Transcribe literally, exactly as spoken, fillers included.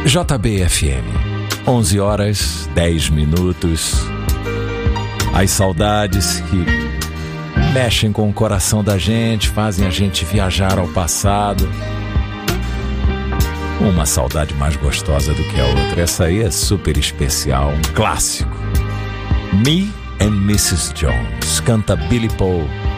J B F M, onze horas, dez minutos. As saudades que mexem com o coração da gente, fazem a gente viajar ao passado. Uma saudade mais gostosa do que a outra. Essa aí é super especial, um clássico. Me and missus Jones, canta Billy Paul.